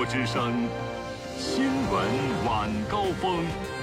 之声新闻晚高峰。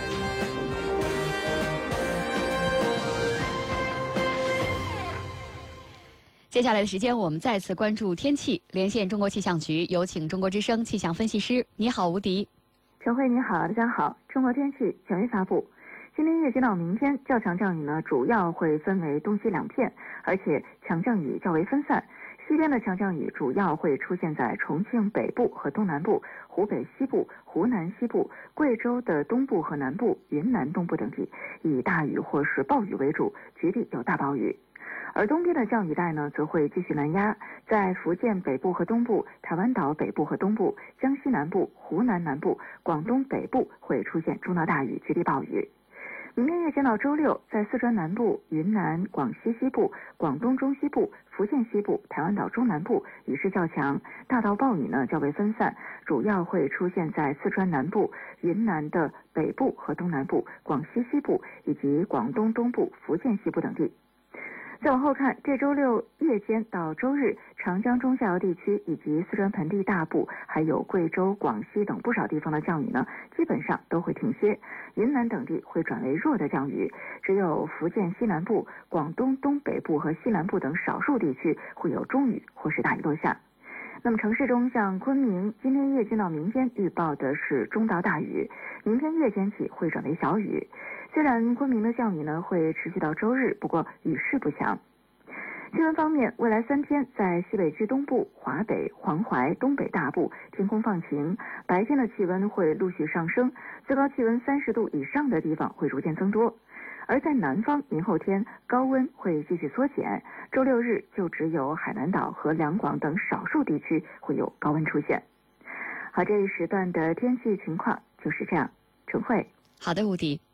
接下来的时间，我们再次关注天气，连线中国气象局，有请中国之声气象分析师。你好，吴迪。 陈慧，你好，大家好。中国天气权威发布，今天夜间到明天，较强降雨呢，主要会分为东西两片，而且强降雨较为分散。西边的强降雨主要会出现在重庆北部和东南部、湖北西部、湖南西部、贵州的东部和南部、云南东部等地，以大雨或是暴雨为主，局地有大暴雨。而东边的降雨带呢，则会继续南压，在福建北部和东部、台湾岛北部和东部、江西南部、湖南南部、广东北部会出现中到大雨、局地暴雨。明天夜间到周六，在四川南部、云南、广西西部、广东中西部、福建西部、台湾岛中南部雨势较强，大到暴雨呢较为分散，主要会出现在四川南部、云南的北部和东南部、广西西部以及广东东部、福建西部等地。再往后看，这周六夜间到周日，长江中下游地区以及四川盆地大部，还有贵州、广西等不少地方的降雨呢，基本上都会停歇。云南等地会转为弱的降雨，只有福建西南部、广东东北部和西南部等少数地区会有中雨或是大雨落下。那么城市中，像昆明，今天夜间到明天预报的是中到大雨，明天夜间起会转为小雨。虽然昆明的降雨呢会持续到周日，不过雨势不强。气温方面，未来3天在西北区东部、华北、黄淮、东北大部天空放晴，白天的气温会陆续上升，最高气温30度以上的地方会逐渐增多。而在南方，明后天高温会继续缩减，周六日就只有海南岛和两广等少数地区会有高温出现。好，这一时段的天气情况就是这样。陈慧。 好的，吴迪。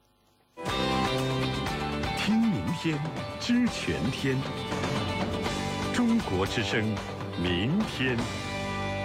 听明天，知全天。中国之声，明天。